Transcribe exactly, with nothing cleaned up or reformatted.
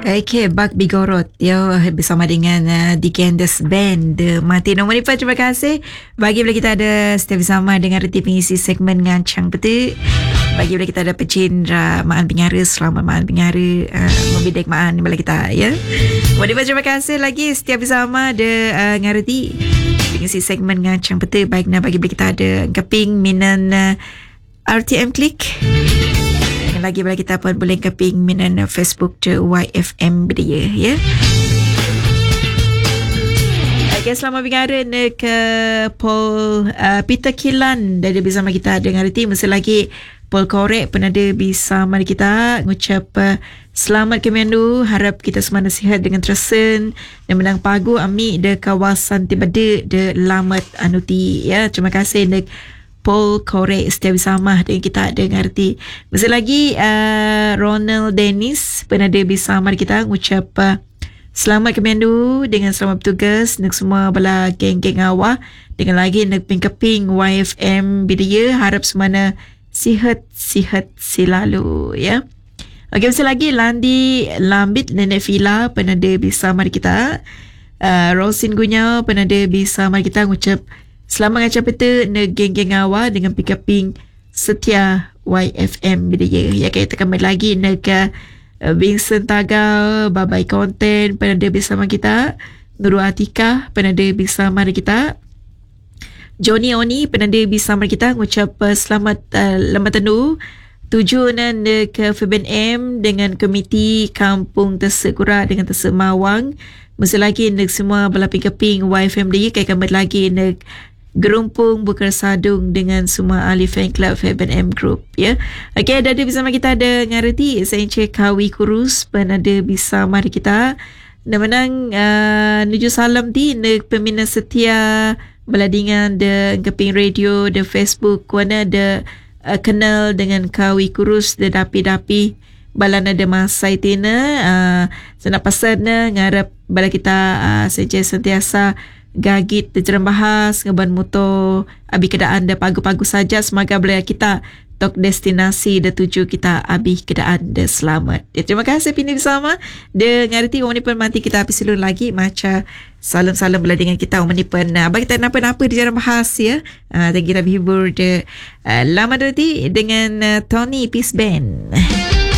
Okay, Bak Bigorot ya, bersama dengan uh, The Candace Band The Martin Nomoripa. Terima kasih bagi bila kita ada setiap bersama dengan reti pengisi segmen Ngancang Petik. Bagi bila kita ada pecindra Maan Pingara, selamat Maan Pingara uh, membidik Maan bila kita ya. Nomoripa terima kasih lagi setiap bersama ada uh, ngareti pengisi segmen Ngancang Petik. Baik, nah bagi bila kita ada keping minan uh, R T M Klik. Lagi bila kita pun boleh keping minan Facebook de Y F M Bedia ya. Okay, selamat bingara ke Paul uh, Peter Kilan dari bersama kita dengan reti. Mesti lagi Paul Korek penada bersama kita ngucap uh, selamat kemendu, harap kita semua sihat dengan tersen dan menang pagu ami de kawasan Tibade de Lamat Anuti ya. Terima kasih dek Paul Korek setiap bersama dengan kita ada ngerti. Masa lagi uh, Ronald Dennis penada bersama kita ngucap uh, selamat kemendu dengan selamat bertugas nak semua bala geng-geng awak dengan lagi nak ping-keping Y F M Bedia, harap semana sihat-sihat selalu ya. Okey, masa lagi Landi Lambit Nenek Fila penada bersama kita. uh, Rosin Gunya penada bersama kita ngucap selamat ngacap peta ne geng-geng awak dengan pick-uping setia Y F M Bedia. Ya, kita kembali lagi ne ke uh, Vincent Tagal, Babai Konten penada bersama kita. Nurul Atika penada bersama kita. Johnny Oni penada bersama kita ngucap uh, selamat uh, lambat tendu tujuan ne ke F B N M dengan komiti kampung Tersekura dengan Tersemawang. Mesti lagi ne semua bala pick-uping Y F M Bedia kaya kembali lagi ne gerumpung Bukar Sadung dengan semua ahli fan club F B N M Group ya. Okey, ada bersama kita ada ngareti saya Encik Kawi Kurus penada bersama kita. Dan menang uh, nuju salam di ne peminat setia beladingan de keping radio de Facebook kuana de uh, kenal dengan Kawi Kurus de dapi-dapi balana de masai tina uh, senak pasana ngarap bala kita uh, saja sentiasa gagit terjeram bahas ngeban motor abi kedaan dah pagu-pagu saja. Semoga boleh kita tok destinasi dah tuju kita abi kedaan dah selamat ya. Terima kasih pini bersama de ngarti orang ni pun mati kita habis silun lagi macam salam-salam belah dengan kita orang ni pun uh, bagi kita napa-napa di jalan bahas ya. uh, dan kita hibur de uh, lama nanti dengan uh, Tony Peace Band.